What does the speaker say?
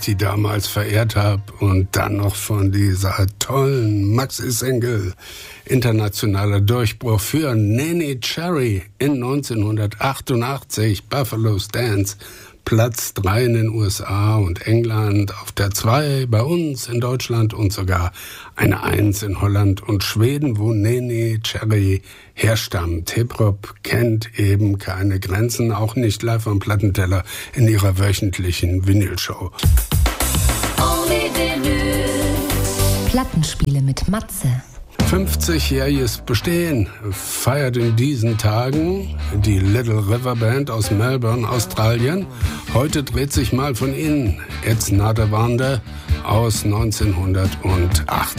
die damals verehrt habe. Und dann noch von dieser tollen Maxi-Single. Internationaler Durchbruch für Neneh Cherry in 1988. Buffalo's Dance. Platz 3 in den USA und England, auf der 2 bei uns in Deutschland und sogar eine 1 in Holland und Schweden, wo Neneh Cherry herstammt. Hip-Hop kennt eben keine Grenzen, auch nicht live am Plattenteller in ihrer wöchentlichen Vinylshow. Plattenspiele mit Matze. 50-jähriges Bestehen feiert in diesen Tagen die Little River Band aus Melbourne, Australien. Heute dreht sich mal von ihnen It's Not a Wonder aus 1980.